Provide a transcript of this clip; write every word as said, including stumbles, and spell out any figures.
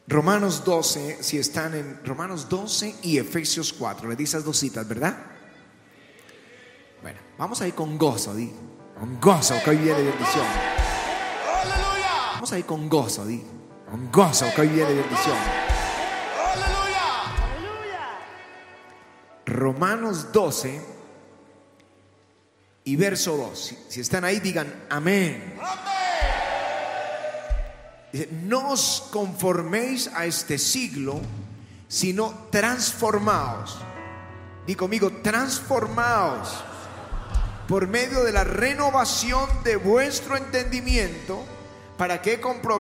Romanos doce, si están en Romanos doce y Efesios cuatro, le di esas dos citas, ¿verdad? Bueno, vamos a ir con gozo, di. Con gozo, que hoy viene bendición. Vamos a ir con gozo, di. Con gozo, que hoy viene bendición. Romanos doce y verso dos. Si, si están ahí, digan amén. Dice, no os conforméis a este siglo, sino transformaos. Di conmigo, transformaos por medio de la renovación de vuestro entendimiento, para que comprobéis